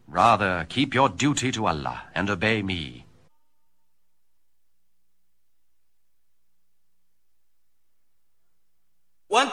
Rather, keep your duty to Allah and obey me.